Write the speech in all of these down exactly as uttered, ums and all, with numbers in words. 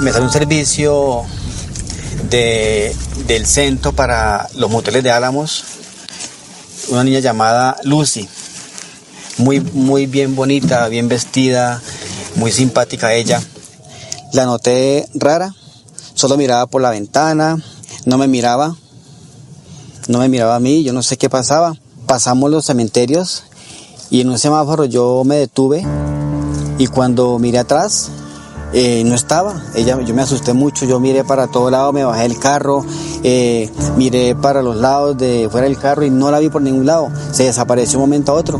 me salió un servicio de, del centro para los moteles de Álamos, una niña llamada Lucy, muy, muy bien bonita, bien vestida, muy simpática ella. La noté rara, solo miraba por la ventana, no me miraba, no me miraba a mí, yo no sé qué pasaba. Pasamos los cementerios y en un semáforo yo me detuve y cuando miré atrás, Eh, no estaba. Ella, yo me asusté mucho, yo miré para todo lado, me bajé del carro, eh, miré para los lados de fuera del carro y no la vi por ningún lado, se desapareció un momento a otro.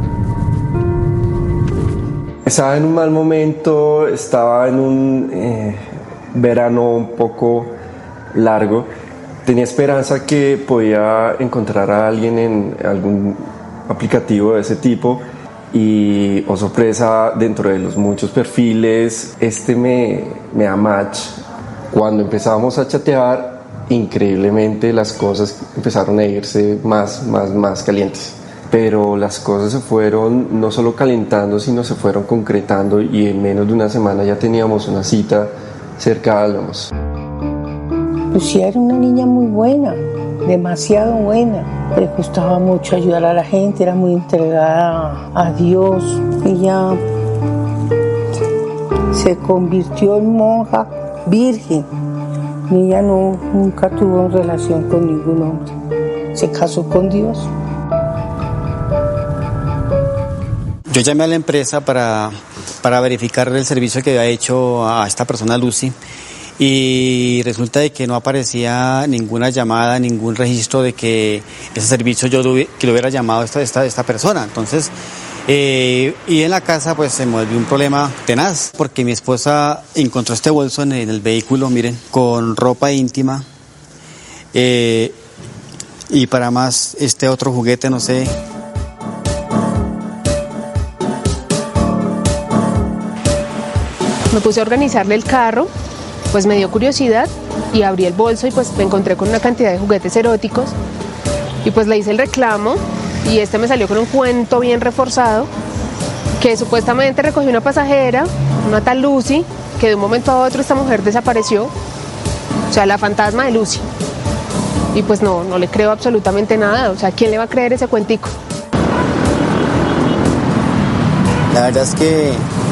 Estaba en un mal momento, estaba en un eh, verano un poco largo, tenía esperanza que podía encontrar a alguien en algún aplicativo de ese tipo. Y, oh sorpresa, dentro de los muchos perfiles, este me, me da match. Cuando empezamos a chatear, increíblemente las cosas empezaron a irse más, más, más calientes. Pero las cosas se fueron no solo calentando, sino se fueron concretando y en menos de una semana ya teníamos una cita cerca de Álamos. Lucía era una niña muy buena, demasiado buena. Le gustaba mucho ayudar a la gente, era muy entregada a Dios. Ella se convirtió en monja virgen. Ella no, nunca tuvo relación con ningún hombre. Se casó con Dios. Yo llamé a la empresa para, para verificar el servicio que había hecho a esta persona, Lucy. Y resulta de que no aparecía ninguna llamada, ningún registro de que ese servicio yo lo, que lo hubiera llamado esta, esta, esta persona. Entonces, eh, y en la casa pues se me volvió un problema tenaz, porque mi esposa encontró este bolso en el, en el vehículo, miren, con ropa íntima, eh, y para más este otro juguete, no sé. Me puse a organizarle el carro. Pues me dio curiosidad y abrí el bolso y pues me encontré con una cantidad de juguetes eróticos y pues le hice el reclamo y este me salió con un cuento bien reforzado que supuestamente recogió una pasajera, una tal Lucy, que de un momento a otro esta mujer desapareció, o sea, la fantasma de Lucy. Y pues no, no le creo absolutamente nada, o sea, ¿quién le va a creer ese cuentico? La verdad es que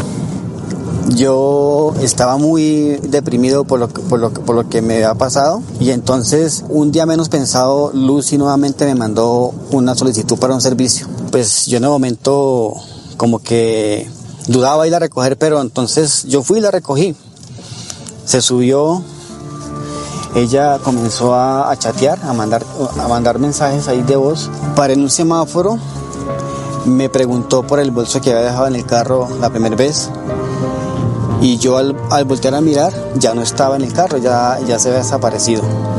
yo estaba muy deprimido por lo, que, por, lo, por lo que me había pasado y entonces un día menos pensado Lucy nuevamente me mandó una solicitud para un servicio. Pues yo en el momento como que dudaba ir a recoger, pero entonces yo fui y la recogí. Se subió, ella comenzó a, a chatear, a mandar, a mandar mensajes ahí de voz. Paré en un semáforo, me preguntó por el bolso que había dejado en el carro la primera vez. Y yo al, al voltear a mirar, ya no estaba en el carro, ya, ya se había desaparecido.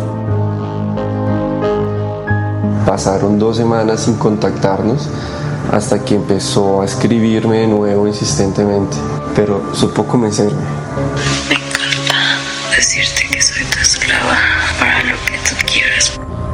Pasaron dos semanas sin contactarnos hasta que empezó a escribirme de nuevo insistentemente, pero supo convencerme. Me encanta decirte que soy tu esclava para lo que tú quieras.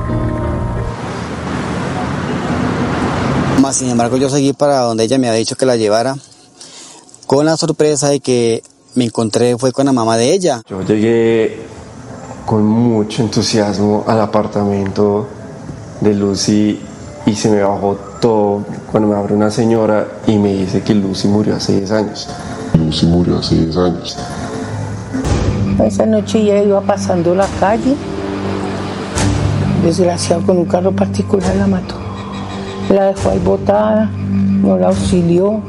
Más sin embargo, yo seguí para donde ella me había dicho que la llevara, con la sorpresa de que me encontré fue con la mamá de ella. Yo llegué con mucho entusiasmo al apartamento de Lucy y se me bajó todo cuando me abre una señora y me dice que Lucy murió hace diez años. Lucy murió hace diez años. Esa noche ella iba pasando la calle, desgraciado con un carro particular la mató. La dejó ahí botada, no la auxilió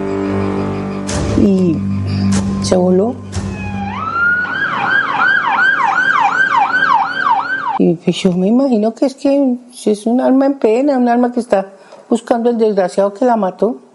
y se voló. Y pues yo me imagino que es que es un alma en pena, un alma que está buscando el desgraciado que la mató.